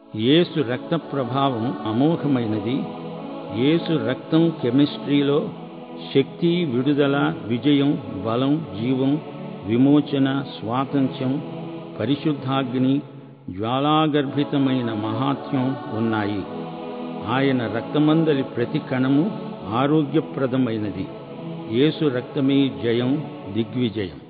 యేసు రక్త ప్రభావం అమోఘమైనది. యేసు రక్తం కెమిస్ట్రీలో శక్తి, విడుదల, విజయం, బలం, జీవం, విమోచన, స్వాతంత్ర్యం, పరిశుద్ధాగ్ని, జ్వాలాగర్భితమైన మహాత్మ్యం ఉన్నాయి. ఆయన రక్తమందలి ప్రతి కణము ఆరోగ్యప్రదమైనది. యేసు రక్తమే జయం, దిగ్విజయం.